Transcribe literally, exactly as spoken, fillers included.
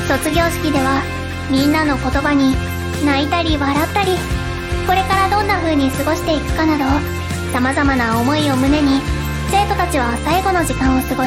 卒業式ではみんなの言葉に泣いたり笑ったり、これからどんな風に過ごしていくかなど様々な思いを胸に生徒たちは最後の時間を過ごし